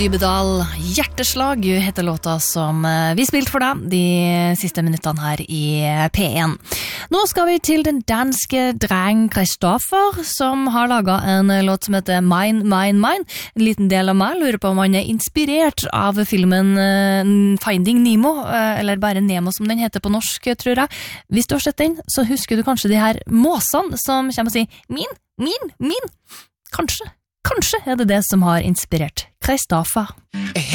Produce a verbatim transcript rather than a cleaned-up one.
Dybedal, Hjerteslag heter låta som vi spilte for deg de siste minuttene her i P en. Nå skal vi til den danske dreng Christoffer, som har laget en låt som heter Mine, Mine, Mine. En liten del av meg lurer på om han er inspirert av filmen Finding Nemo, eller bare Nemo som den heter på norsk, tror jeg. Hvis du har sett den, så husker du kanskje de her måsene som kommer og sier min, min, min. Kanskje, kanskje er det det som har inspirert Christoffer.